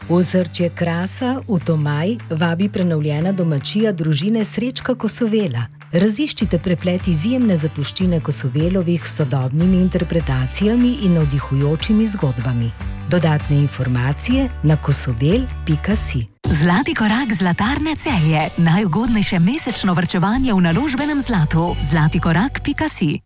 Osrčje Krasa v Tomaj vabi prenovljena domačija družine Srečka Kosovela. Raziščite preplet izjemne zapuščine Kosovelovih s sodobnimi interpretacijami in navdihujočimi zgodbami. Dodatne informacije na kosovel.si. Zlati korak Zlatarne Celje. Najugodnejše mesečno varčevanje v naložbenem zlatu. zlatikorak.si